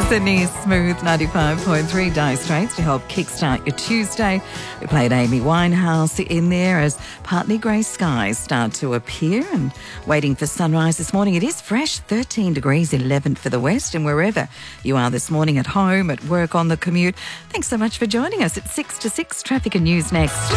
Sydney's Smooth 95.3 Dire Straits to help kickstart your Tuesday. We played Amy Winehouse in there as partly grey skies start to appear and waiting for sunrise this morning. It is fresh, 13 degrees, 11 for the west, and wherever you are this morning, at home, at work, on the commute, thanks so much for joining us. It's 6 to 6, traffic and news next.